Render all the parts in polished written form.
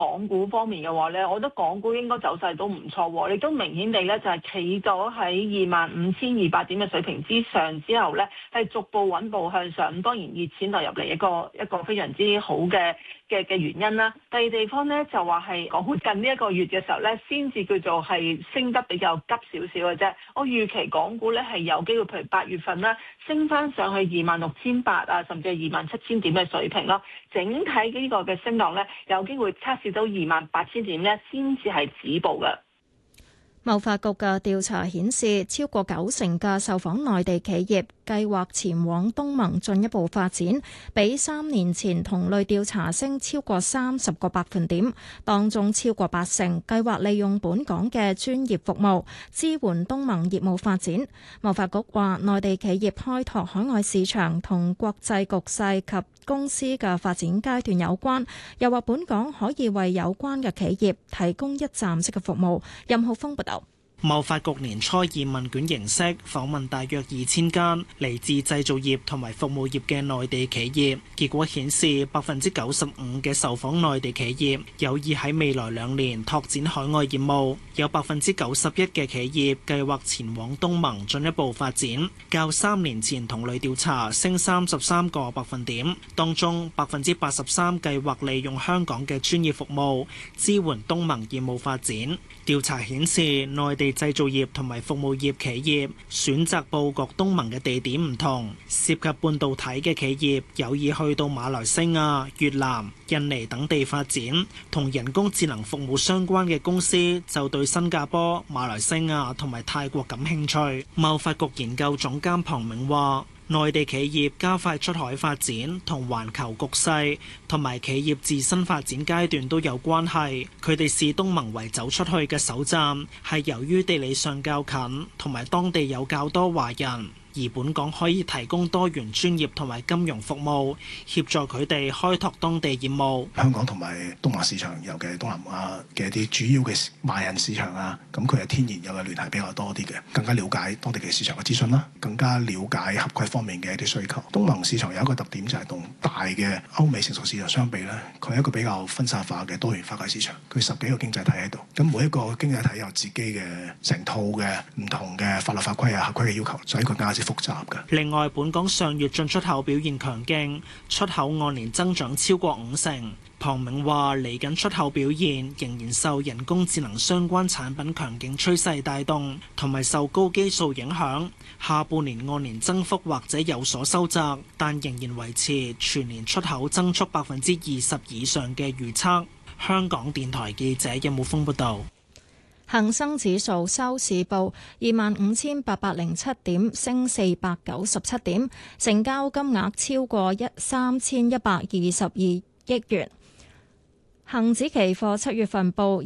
港股方面嘅話咧，我覺得港股應該走勢都唔錯喎，亦都明顯地咧就係企咗喺25,200點嘅水平之上之後咧，係逐步穩步向上。咁當然熱錢流入嚟一個非常之好嘅原因啦。第二地方咧就話係港股近呢一個月嘅時候咧，先至叫做係升得比較急少少嘅啫。我預期港股咧係有機會，譬如8月份啦，升翻上去26,800啊，甚至係27,000點嘅水平咯。整體呢個嘅升浪咧，有機會測試到28,000點咧，先至係止步嘅。 貿發局嘅調查顯示，超過90%嘅受訪內地企業計劃前往東盟進一步發展，比3年前同類調查升超過30個百分點。當中超過80%計劃利用本港嘅專業服務支援東盟業務發展。貿發局話，內地企業開拓海外市場同國際局勢及公司嘅發展階段有關，又話本港可以為有關嘅企業提供一站式嘅服務。任浩峰報道。 貿發局年初以問卷形式訪問大約2000間嚟自製造業同埋服務業嘅內地企業，結果顯示95%嘅受訪內地企業有意喺未來2年拓展海外業務，有91%嘅企業計劃前往東盟進一步發展，較3年前同類調查升33個百分點。當中83%計劃利用香港嘅專業服務支援東盟業務發展。調查顯示，內地製造業同埋服務業企業選擇佈局東盟嘅地點唔同，涉及半導體嘅企業有意去到馬來西亞、越南、印尼等地發展，同人工智能服務相關嘅公司就對新加坡、馬來西亞同埋泰國感興趣。貿發局研究總監龐明話，內地企業加快出海發展同環球局勢同埋企業自身發展階段都有關係。佢哋視東盟為走出去嘅首站，係由於地理上較近，同埋當地有較多華人。而本港可以提供多元專業同埋金融服務，協助佢哋開拓當地業務。 香港同埋東亞市場，尤其係東南亞嘅一啲主要嘅華人市場啊，咁佢係天然有嘅聯繫比較多啲嘅，更加了解當地嘅市場嘅資訊啦，更加了解合規方面嘅一啲需求。東盟市場有一個特點就係同大嘅歐美成熟市場相比咧，佢係一個比較分散化嘅多元化嘅市場。佢10幾個經濟體喺度，咁每一個經濟體有自己嘅成套嘅唔同嘅法律法規啊、合規嘅要求，所以佢更加複雜嘅。 另外，本港上月進出口表現強勁，出口按年增長超過50%。龐明話：嚟緊出口表現仍然受人工智能相關產品強勁趨勢帶動，同埋受高基數影響。下半年按年增幅或者有所收窄，但仍然維持全年出口增速20%以上嘅預測。香港電台記者任武峰報道。 恒生指數收市報25,807點，升497點，成交金額超過3,122億元。恒指期貨7月份報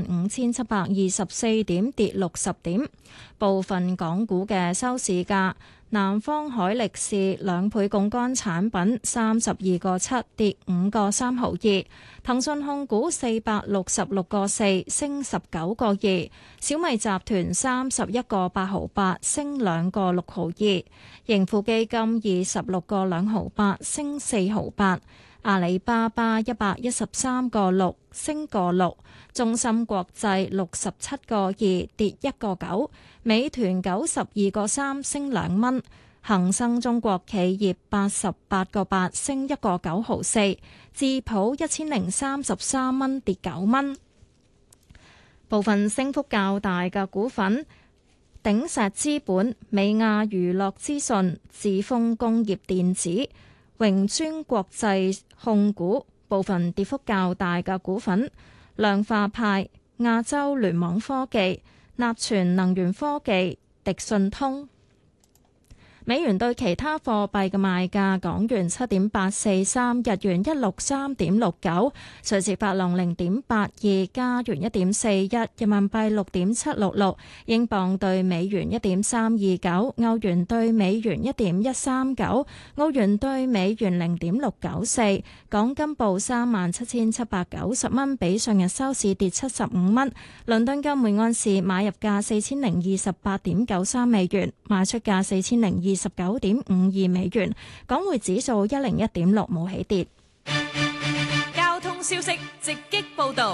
25,724點，跌60點。部分港股嘅收市價：南方海力士2倍槓桿產品32個7，跌5個3毫2。騰訊控股466個4，升19個2。小米集團31個8毫8，升2個6毫2。盈富基金26個2毫8，升4毫8。阿里巴巴113個6，升個6。中芯國際67個2，跌1個9。美團92個3，升2蚊。恒生中國企業88個8，升1個9毫4。智普1033蚊，跌9蚊。部分升幅較大嘅股份：鼎石資本、美亞娛樂資訊、智豐工業電子、榮尊國際控股。部分跌幅較大嘅股份：量化派、亞洲聯網科技、納全能源科技、迪信通。美元對其他貨幣嘅賣價：港元7.843，日元163.69，瑞士法郎0.82，加元1.41，人民幣6.766，英鎊對美元1.329，歐元對美元1.139，澳元對美元0.694。港金報37,790蚊，比上日收市跌75蚊。倫敦金每盎司買入價4028.93美元，賣出價4029.52美元。港匯指數101.6，冇起跌。 交通消息直擊報導。